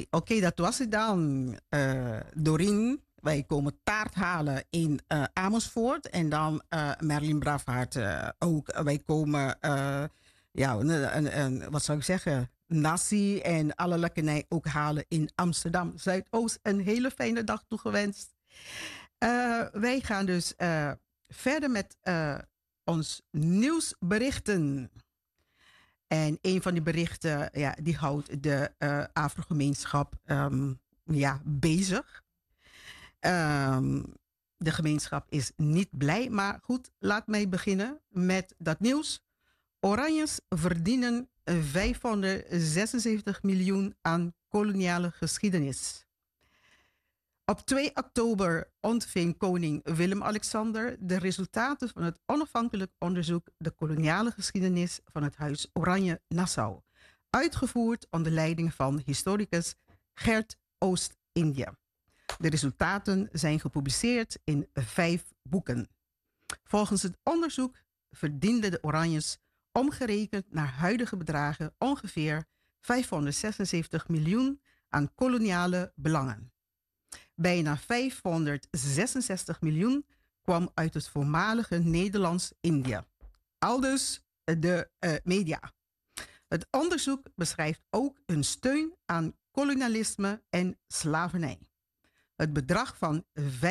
Oké, dat was het dan. Doreen, wij komen taart halen in Amersfoort. En dan Merlin Brafhart ook. Wij komen, wat zou ik zeggen? Nasi en alle lekkernij ook halen in Amsterdam Zuidoost. Een hele fijne dag toegewenst. Wij gaan dus verder met ons nieuwsberichten. En een van die berichten, ja, die houdt de Afro-gemeenschap bezig. De gemeenschap is niet blij, maar goed, laat mij beginnen met dat nieuws. Oranjes verdienen 576 miljoen aan koloniale geschiedenis. Op 2 oktober ontving koning Willem-Alexander de resultaten van het onafhankelijk onderzoek de koloniale geschiedenis van het Huis Oranje Nassau, uitgevoerd onder leiding van historicus Gert Oost-Indië. De resultaten zijn gepubliceerd in 5 boeken. Volgens het onderzoek verdienden de Oranjes omgerekend naar huidige bedragen ongeveer 576 miljoen aan koloniale belangen. Bijna 566 miljoen kwam uit het voormalige Nederlands-Indië. Aldus de media. Het onderzoek beschrijft ook een steun aan kolonialisme en slavernij. Het bedrag van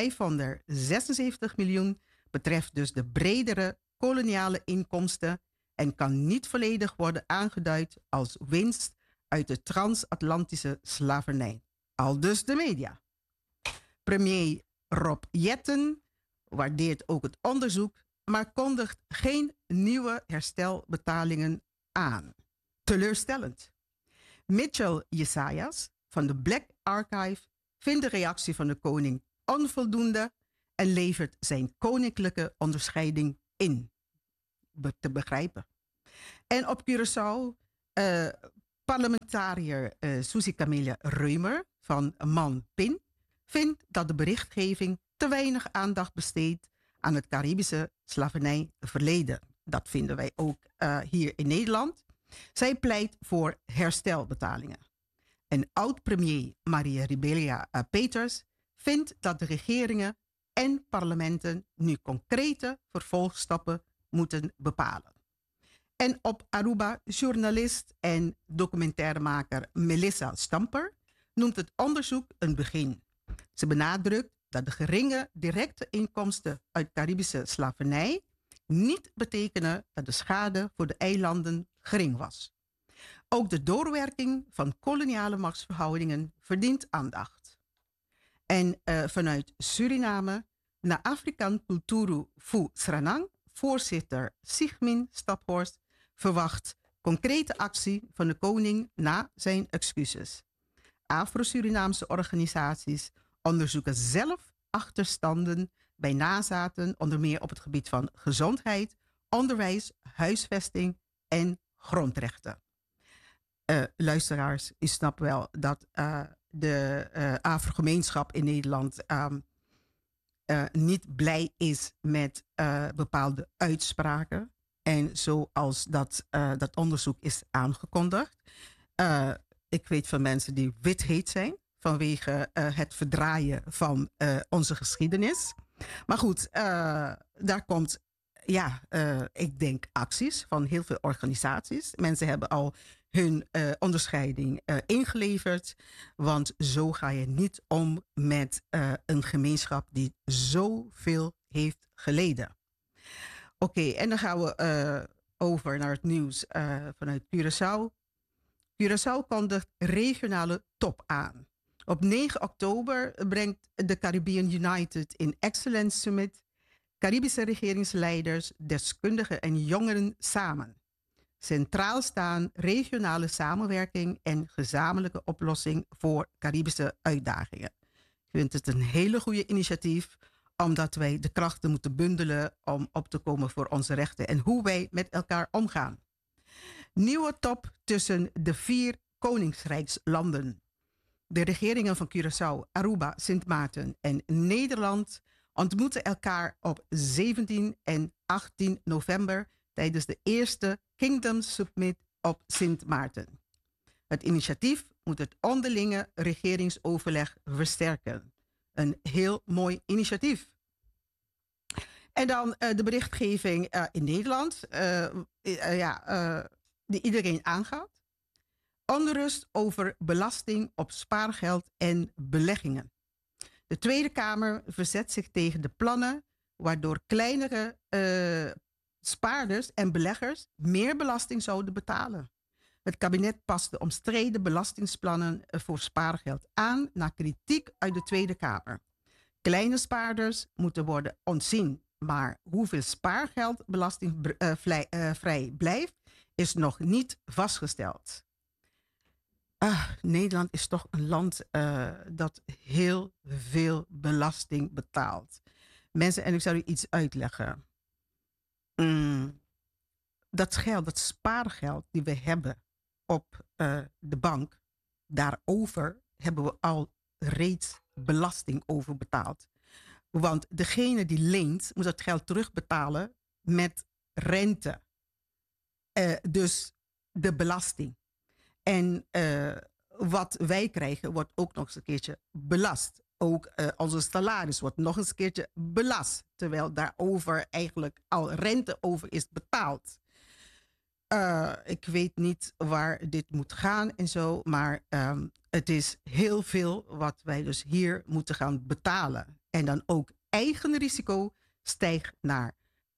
576 miljoen betreft dus de bredere koloniale inkomsten en kan niet volledig worden aangeduid als winst uit de transatlantische slavernij. Aldus de media. Premier Rob Jetten waardeert ook het onderzoek, maar kondigt geen nieuwe herstelbetalingen aan. Teleurstellend. Mitchell Jesajas van de Black Archive vindt de reactie van de koning onvoldoende en levert zijn koninklijke onderscheiding in. Te begrijpen. En op Curaçao, parlementariër Susie Camelia Reumer van Man Pin vindt dat de berichtgeving te weinig aandacht besteedt aan het Caribische slavernijverleden. Dat vinden wij ook hier in Nederland. Zij pleit voor herstelbetalingen. En oud-premier Maria Ribelia Peters vindt dat de regeringen en parlementen nu concrete vervolgstappen moeten bepalen. En op Aruba journalist en documentairemaker Melissa Stamper noemt het onderzoek een begin. Ze benadrukt dat de geringe directe inkomsten uit Caribische slavernij niet betekenen dat de schade voor de eilanden gering was. Ook de doorwerking van koloniale machtsverhoudingen verdient aandacht. En vanuit Suriname naar Afrikaan Kulturu Fu Sranang, voorzitter Sigmin Staphorst verwacht concrete actie van de koning na zijn excuses. Afro-Surinaamse organisaties onderzoeken zelf achterstanden bij nazaten, onder meer op het gebied van gezondheid, onderwijs, huisvesting en grondrechten. Luisteraars, u snapt wel dat de Afro-gemeenschap in Nederland niet blij is met bepaalde uitspraken. En zoals dat onderzoek is aangekondigd. Ik weet van mensen die wit-heet zijn vanwege het verdraaien van onze geschiedenis. Maar goed, daar komt, ik denk acties van heel veel organisaties. Mensen hebben al hun onderscheiding ingeleverd. Want zo ga je niet om met een gemeenschap die zoveel heeft geleden. Oké, en dan gaan we over naar het nieuws vanuit Curaçao. Curaçao kondigt regionale top aan. Op 9 oktober brengt de Caribbean United in Excellence Summit Caribische regeringsleiders, deskundigen en jongeren samen. Centraal staan regionale samenwerking en gezamenlijke oplossing voor Caribische uitdagingen. Ik vind het een hele goede initiatief, omdat wij de krachten moeten bundelen om op te komen voor onze rechten en hoe wij met elkaar omgaan. Nieuwe top tussen de 4 koningsrijkslanden. De regeringen van Curaçao, Aruba, Sint Maarten en Nederland ontmoeten elkaar op 17 en 18 november tijdens de eerste Kingdom Summit op Sint Maarten. Het initiatief moet het onderlinge regeringsoverleg versterken. Een heel mooi initiatief. En dan de berichtgeving in Nederland, die iedereen aangaat. Onrust over belasting op spaargeld en beleggingen. De Tweede Kamer verzet zich tegen de plannen waardoor kleinere spaarders en beleggers meer belasting zouden betalen. Het kabinet past de omstreden belastingsplannen voor spaargeld aan na kritiek uit de Tweede Kamer. Kleine spaarders moeten worden ontzien, maar hoeveel spaargeld belastingvrij blijft, is nog niet vastgesteld. Nederland is toch een land dat heel veel belasting betaalt. Mensen, en ik zal u iets uitleggen. Dat geld, dat spaargeld die we hebben op de bank, daarover hebben we al reeds belasting over betaald. Want degene die leent, moet dat geld terugbetalen met rente. Dus de belasting. En wat wij krijgen wordt ook nog eens een keertje belast. Ook onze salaris wordt nog eens een keertje belast. Terwijl daarover eigenlijk al rente over is betaald. Ik weet niet waar dit moet gaan en zo. Maar het is heel veel wat wij dus hier moeten gaan betalen. En dan ook eigen risico stijgt naar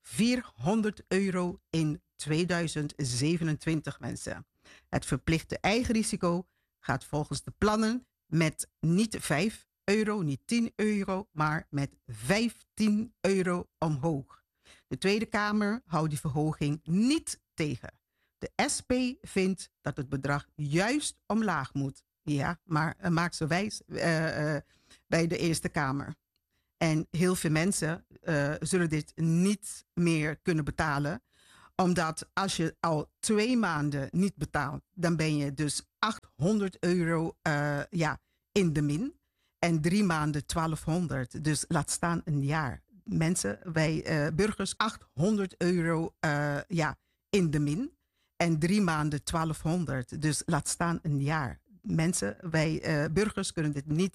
€400 in 2027, mensen. Het verplichte eigen risico gaat volgens de plannen met niet €5, niet €10, maar met €15 omhoog. De Tweede Kamer houdt die verhoging niet tegen. De SP vindt dat het bedrag juist omlaag moet. Ja, maar maakt ze wijs bij de Eerste Kamer. En heel veel mensen zullen dit niet meer kunnen betalen. Omdat als je al 2 maanden niet betaalt, dan ben je dus €800 in de min. En 3 maanden 1200. Dus laat staan een jaar. Mensen, wij burgers, €800 in de min. En 3 maanden 1200. Dus laat staan een jaar. Mensen, wij burgers kunnen dit niet